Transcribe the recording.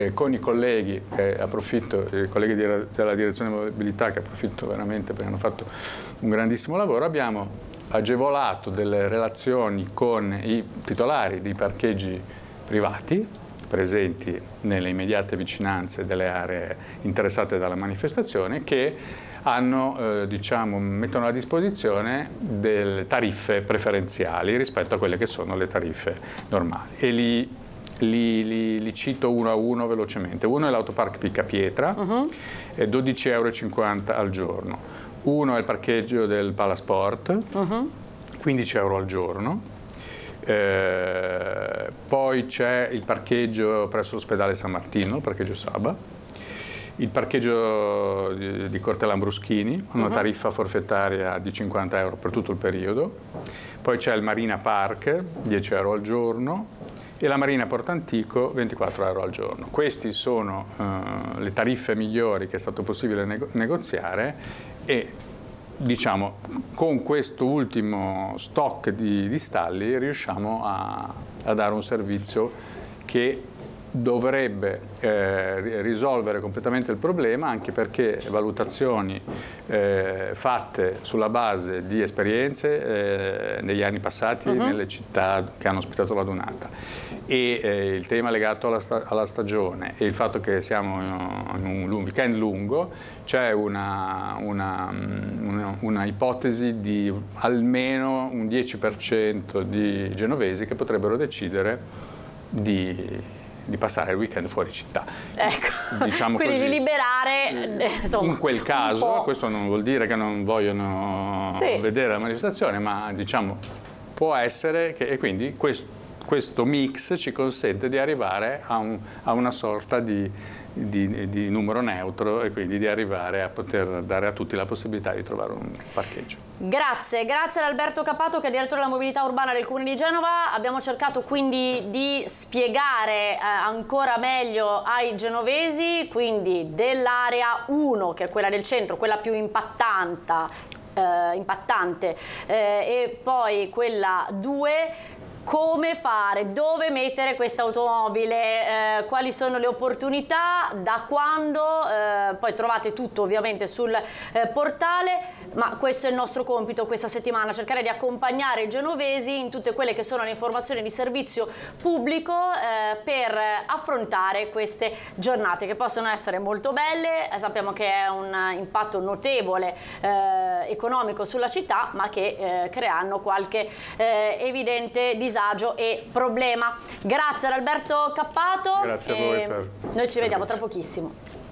Con i colleghi, i colleghi della direzione mobilità, che approfitto veramente perché hanno fatto un grandissimo lavoro, abbiamo agevolato delle relazioni con i titolari di parcheggi privati presenti nelle immediate vicinanze delle aree interessate dalla manifestazione, che mettono a disposizione delle tariffe preferenziali rispetto a quelle che sono le tariffe normali. E li cito uno a uno velocemente. Uno è l'Autopark Picapietra, è 12,50 € al giorno. Uno è il parcheggio del Palasport, 15 € al giorno. Poi c'è il parcheggio presso l'ospedale San Martino, il parcheggio Saba. Il parcheggio di Corte Lambruschini, una tariffa forfettaria di 50 € per tutto il periodo. Poi c'è il Marina Park, 10 € al giorno. E la Marina Portantico 24 € al giorno. Queste sono le tariffe migliori che è stato possibile negoziare e diciamo con questo ultimo stock di stalli riusciamo a dare un servizio che dovrebbe risolvere completamente il problema, anche perché valutazioni fatte sulla base di esperienze negli anni passati nelle città che hanno ospitato la Dunata e il tema legato alla stagione e il fatto che siamo in un weekend lungo, c'è una ipotesi di almeno un 10% di genovesi che potrebbero decidere di passare il weekend fuori città. Ecco, diciamo quindi così. Di liberare, insomma, in quel caso, questo non vuol dire che non vogliono vedere la manifestazione, ma diciamo può essere che, e quindi questo mix ci consente di arrivare a una sorta di numero neutro e quindi di arrivare a poter dare a tutti la possibilità di trovare un parcheggio. Grazie ad Alberto Cappato, che è direttore della mobilità urbana del Comune di Genova. Abbiamo cercato quindi di spiegare ancora meglio ai genovesi, quindi dell'area 1, che è quella del centro, quella più impattante, e poi quella 2, come fare, dove mettere questa automobile, quali sono le opportunità, da quando, poi trovate tutto ovviamente sul portale, ma questo è il nostro compito questa settimana, cercare di accompagnare i genovesi in tutte quelle che sono le informazioni di servizio pubblico per affrontare queste giornate che possono essere molto belle, sappiamo che è un impatto notevole economico sulla città, ma che creano qualche evidente disagio e problema. Grazie ad Alberto Cappato. Grazie a voi. Noi ci vediamo tra pochissimo.